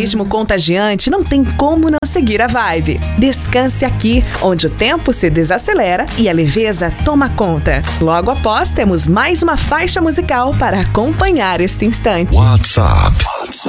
ritmo contagiante, não tem como não seguir a vibe. Descanse aqui, onde o tempo se desacelera e a leveza toma conta. Logo após, temos mais uma faixa musical para acompanhar este instante. WhatsApp.